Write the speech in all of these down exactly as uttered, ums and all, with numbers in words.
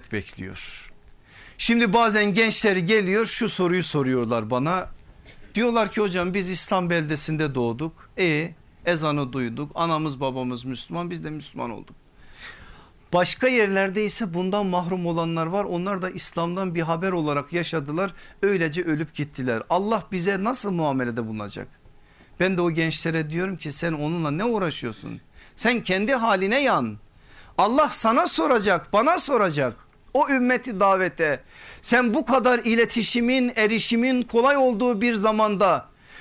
mutluluk bekliyor. Şimdi bazen gençler geliyor, şu soruyu soruyorlar bana. Diyorlar ki hocam biz İslam beldesinde doğduk. E ezanı duyduk. Anamız babamız Müslüman, biz de Müslüman olduk. Başka yerlerde ise bundan mahrum olanlar var. Onlar da İslam'dan bir haber olarak yaşadılar. Öylece ölüp gittiler. Allah bize nasıl muamelede bulunacak? Ben de o gençlere diyorum ki sen onunla ne uğraşıyorsun? Sen kendi haline yan. Allah sana soracak, bana soracak. O ümmeti davete sen bu kadar iletişimin, erişimin kolay olduğu bir zamanda,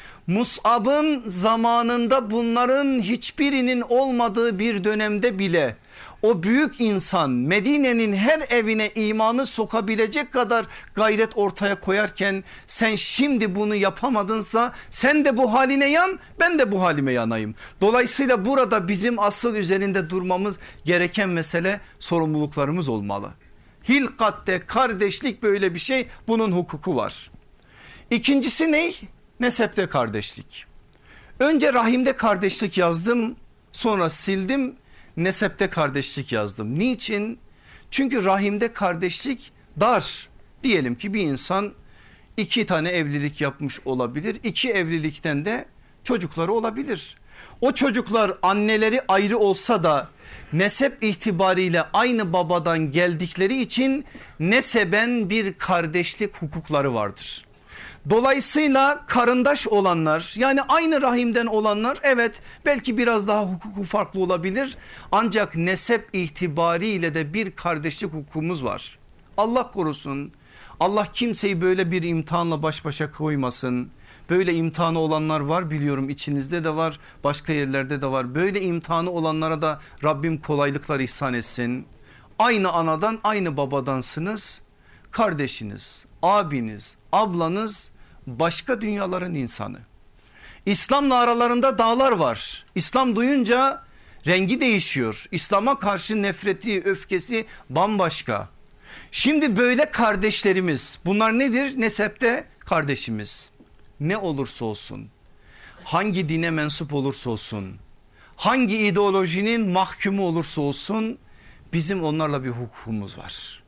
Mus'ab'ın zamanında bunların hiçbirinin olmadığı bir dönemde bile o büyük insan Medine'nin her evine imanı sokabilecek kadar gayret ortaya koyarken sen şimdi bunu yapamadınsa sen de bu haline yan, ben de bu halime yanayım. Dolayısıyla burada bizim asıl üzerinde durmamız gereken mesele sorumluluklarımız olmalı. Hilkatte kardeşlik böyle bir şey, bunun hukuku var. İkincisi ne? Nesepte kardeşlik. Önce rahimde kardeşlik yazdım, sonra sildim, nesepte kardeşlik yazdım. Niçin? Çünkü rahimde kardeşlik dar. Diyelim ki bir insan iki tane evlilik yapmış olabilir. İki evlilikten de çocukları olabilir. O çocuklar anneleri ayrı olsa da nesep itibariyle aynı babadan geldikleri için neseben bir kardeşlik hukukları vardır. Dolayısıyla karındaş olanlar, yani aynı rahimden olanlar, evet belki biraz daha hukuku farklı olabilir. Ancak nesep itibariyle de bir kardeşlik hukukumuz var. Allah korusun, Allah kimseyi böyle bir imtihanla baş başa koymasın. Böyle imtihanı olanlar var, biliyorum içinizde de var, başka yerlerde de var. Böyle imtihanı olanlara da Rabbim kolaylıklar ihsan etsin. Aynı anadan aynı babadansınız, kardeşiniz, abiniz, ablanız başka dünyaların insanı. İslam'la aralarında dağlar var. İslam duyunca rengi değişiyor. İslam'a karşı nefreti, öfkesi bambaşka. Şimdi böyle kardeşlerimiz, bunlar nedir? Nesepte kardeşimiz. Ne olursa olsun, hangi dine mensup olursa olsun, hangi ideolojinin mahkumu olursa olsun, bizim onlarla bir hukukumuz var.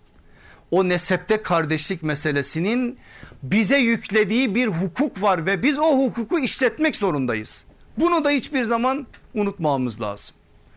O nesepte kardeşlik meselesinin bize yüklediği bir hukuk var ve biz o hukuku işletmek zorundayız. Bunu da hiçbir zaman unutmamamız lazım.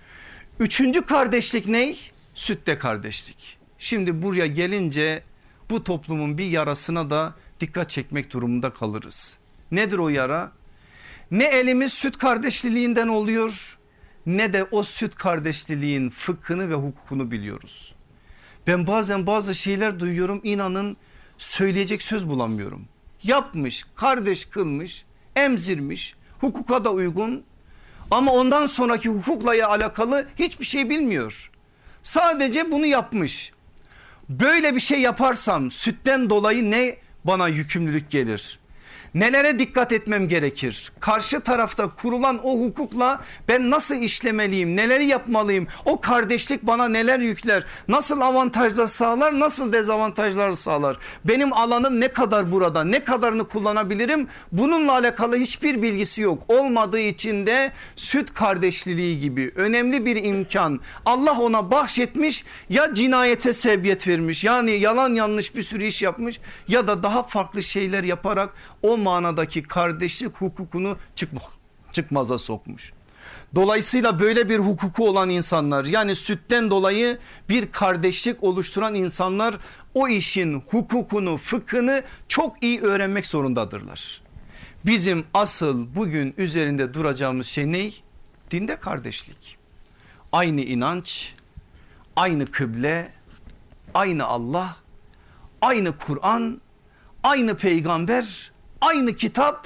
Üçüncü kardeşlik ne? Sütte kardeşlik. Şimdi buraya gelince bu toplumun bir yarasına da dikkat çekmek durumunda kalırız. Nedir o yara? Ne elimiz süt kardeşliğinden oluyor, ne de o süt kardeşliğin fıkhını ve hukukunu biliyoruz. Ben bazen bazı şeyler duyuyorum, inanın söyleyecek söz bulamıyorum. Yapmış, kardeş kılmış, emzirmiş, hukuka da uygun ama ondan sonraki hukukla alakalı hiçbir şey bilmiyor. Sadece bunu yapmış. Böyle bir şey yaparsam sütten dolayı ne bana yükümlülük gelir? Nelere dikkat etmem gerekir? Karşı tarafta kurulan o hukukla ben nasıl işlemeliyim? Neleri yapmalıyım? O kardeşlik bana neler yükler? Nasıl avantajlar sağlar? Nasıl dezavantajlar sağlar? Benim alanım ne kadar burada? Ne kadarını kullanabilirim? Bununla alakalı hiçbir bilgisi yok. Olmadığı için de süt kardeşliği gibi önemli bir imkan Allah ona bahşetmiş, ya cinayete sebebiyet vermiş, yani yalan yanlış bir sürü iş yapmış ya da daha farklı şeyler yaparak o manadaki kardeşlik hukukunu çıkma, çıkmaza sokmuş. Dolayısıyla böyle bir hukuku olan insanlar, yani sütten dolayı bir kardeşlik oluşturan insanlar o işin hukukunu, fıkhını çok iyi öğrenmek zorundadırlar. Bizim asıl bugün üzerinde duracağımız şey ne? Dinde kardeşlik. Aynı inanç, aynı kıble, aynı Allah, aynı Kur'an, aynı peygamber, aynı kitap,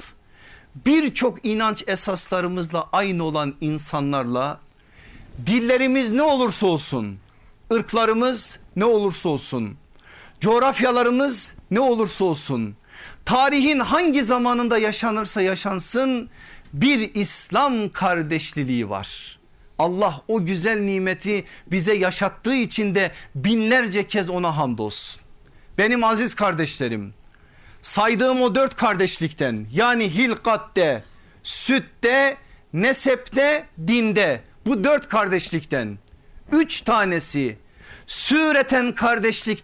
birçok inanç esaslarımızla aynı olan insanlarla dillerimiz ne olursa olsun, ırklarımız ne olursa olsun, coğrafyalarımız ne olursa olsun, tarihin hangi zamanında yaşanırsa yaşansın bir İslam kardeşliği var. Allah o güzel nimeti bize yaşattığı için de binlerce kez ona hamdolsun. Benim aziz kardeşlerim, saydığım o dört kardeşlikten, yani hilkatte, sütte, nesepte, dinde, bu dört kardeşlikten üç tanesi sureten kardeşlik